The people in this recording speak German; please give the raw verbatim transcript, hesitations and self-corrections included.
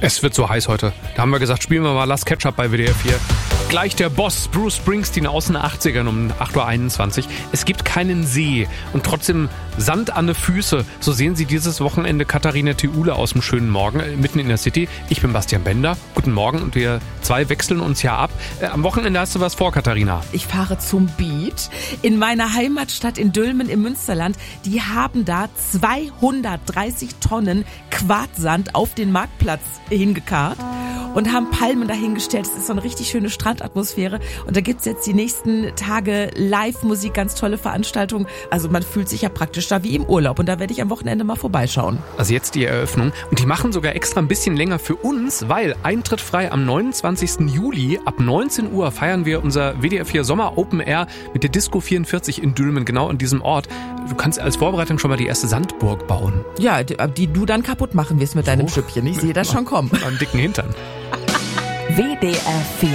Es wird so heiß heute. Da haben wir gesagt, spielen wir mal Last Ketchup bei W D F vier. Gleich der Boss, Bruce Springsteen aus den achtzigern um acht Uhr einundzwanzig. Es gibt keinen See und trotzdem Sand an den Füße. So sehen Sie dieses Wochenende Katharina Theule aus dem schönen Morgen äh, mitten in der City. Ich bin Bastian Bender. Guten Morgen und wir zwei wechseln uns ja ab. Äh, am Wochenende hast du was vor, Katharina. Ich fahre zum Beach in meiner Heimatstadt in Dülmen im Münsterland. Die haben da zweihundertdreißig Tonnen Quarzsand auf den Marktplatz hingekarrt und haben Palmen dahingestellt. Es ist so eine richtig schöne Strandatmosphäre. Und da gibt's jetzt die nächsten Tage Live-Musik, ganz tolle Veranstaltungen. Also man fühlt sich ja praktisch da wie im Urlaub. Und da werde ich am Wochenende mal vorbeischauen. Also jetzt die Eröffnung. Und die machen sogar extra ein bisschen länger für uns, weil Eintritt frei am neunundzwanzigsten Juli ab neunzehn Uhr feiern wir unser W D F vier Sommer Open Air mit der Disco vierundvierzig in Dülmen, genau an diesem Ort. Du kannst als Vorbereitung schon mal die erste Sandburg bauen. Ja, die, die du dann kaputt machen wirst mit deinem Oh. Schüppchen. Ich sehe das schon kommen. Einen dicken Hintern. W D R vier